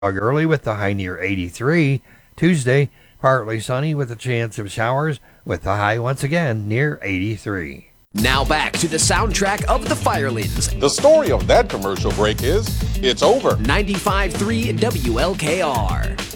Early with the high near 83. Tuesday, partly sunny with a chance of showers with the high once again near 83. Now back to the soundtrack of the Firelands. The story of that commercial break is, it's over. 95.3 WLKR.